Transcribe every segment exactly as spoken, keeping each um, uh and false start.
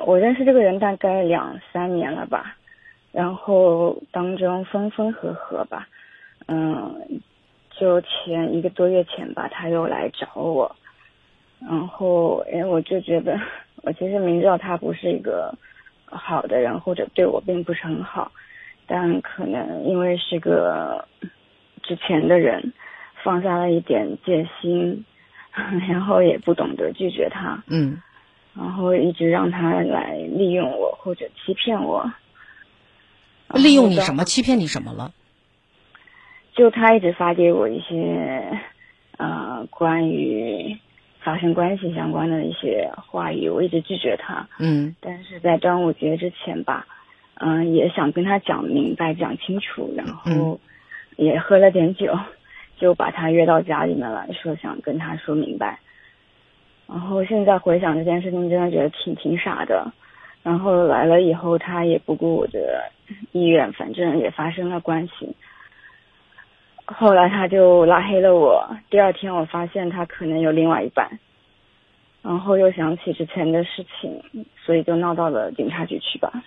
我认识这个人大概两三年了吧，然后当中分分合合吧，嗯，就前一个多月前吧，他又来找我，然后哎，我就觉得我其实明知道他不是一个好的人，或者对我并不是很好，但可能因为是个之前的人，放下了一点戒心，然后也不懂得拒绝他， 嗯， 然后一直让他来利用我或者欺骗我。 利用你什么？欺骗你什么了？ 就他一直发给我一些呃关于发生关系相关的一些话语，我一直拒绝他。 嗯， 但是在端午节之前吧，嗯、呃，也想跟他讲明白讲清楚，然后也喝了点酒，就把他约到家里面来说想跟他说明白。然后现在回想这件事情，真的觉得挺挺傻的。然后来了以后，他也不顾我的意愿，反正也发生了关系。后来他就拉黑了我，第二天我发现他可能有另外一半，然后又想起之前的事情，所以就闹到了警察局去吧。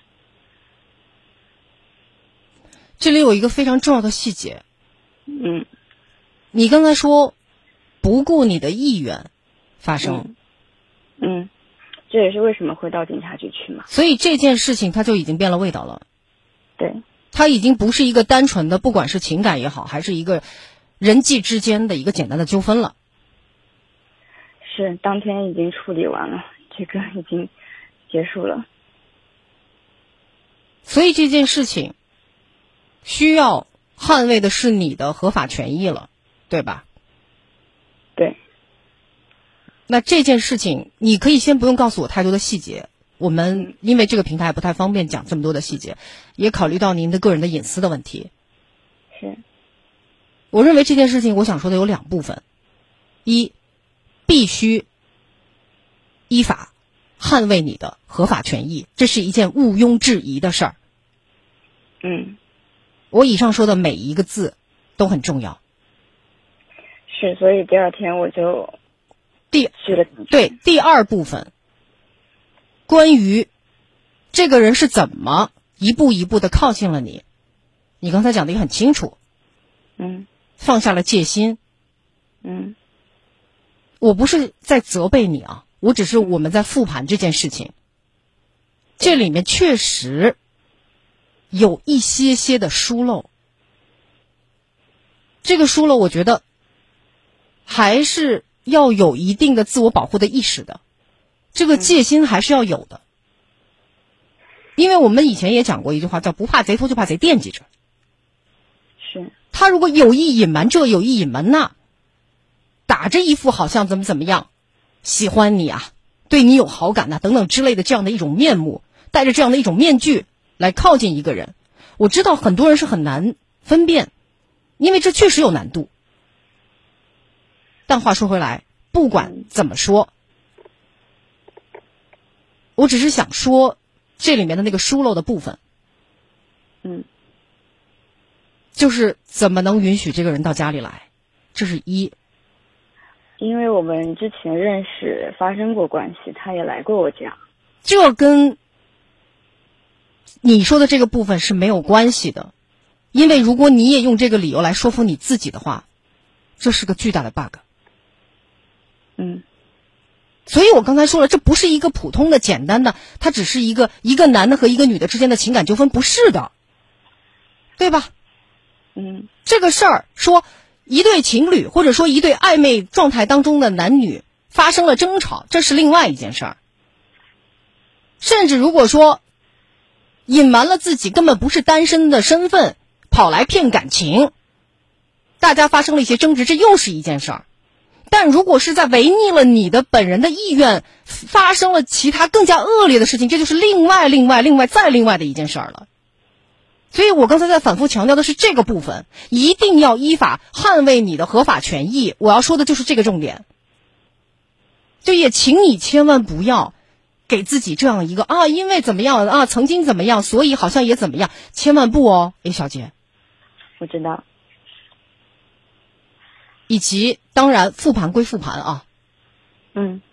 这里有一个非常重要的细节。 嗯， 你刚才说不顾你的意愿发生。 嗯，嗯，这也是为什么会到警察局去嘛。 所以这件事情它就已经变了味道了。 对， 它已经不是一个单纯的，不管是情感也好，还是一个人际之间的一个简单的纠纷了。 是，当天已经处理完了，这个已经结束了。 所以这件事情需要捍卫的是你的合法权益了，对吧？ 对。 那这件事情你可以先不用告诉我太多的细节，我们因为这个平台不太方便讲这么多的细节，也考虑到您的个人的隐私的问题。 是。 我认为这件事情我想说的有两部分。一，必须依法捍卫你的合法权益，这是一件毋庸置疑的事儿。 嗯， 我以上说的每一个字都很重要。 是，所以第二天我就第去了。 对，第二部分，关于这个人是怎么一步一步的靠近了你，你刚才讲的也很清楚。 嗯， 放下了戒心。 嗯， 我不是在责备你啊，我只是我们在复盘这件事情，这里面确实有一些些的疏漏。这个疏漏我觉得还是要有一定的自我保护的意识的，这个戒心还是要有的。因为我们以前也讲过一句话，叫不怕贼偷就怕贼惦记着。 是。 他如果有意隐瞒这有意隐瞒那，打着一副好像怎么怎么样喜欢你啊，对你有好感啊等等之类的这样的一种面目，带着这样的一种面具来靠近一个人，我知道很多人是很难分辨，因为这确实有难度。但话说回来，不管怎么说，我只是想说这里面的那个疏漏的部分。 嗯， 就是怎么能允许这个人到家里来，这是一。 因为我们之前认识发生过关系，他也来过我家。 这跟你说的这个部分是没有关系的，因为如果你也用这个理由来说服你自己的话，这是个巨大的 bug。 嗯， 所以我刚才说了，这不是一个普通的简单的，它只是一个一个男的和一个女的之间的情感纠纷，不是的，对吧？ 嗯， 这个事儿说一对情侣或者说一对暧昧状态当中的男女发生了争吵，这是另外一件事儿。甚至如果说隐瞒了自己根本不是单身的身份，跑来骗感情，大家发生了一些争执，这又是一件事儿。但如果是在违逆了你的本人的意愿，发生了其他更加恶劣的事情，这就是另外另外另外再另外的一件事儿了。所以我刚才在反复强调的是这个部分，一定要依法捍卫你的合法权益，我要说的就是这个重点。就也请你千万不要给自己这样一个啊，因为怎么样啊，曾经怎么样，所以好像也怎么样，千万不哦，A 小姐。 我知道。 以及当然复盘归复盘啊， 嗯，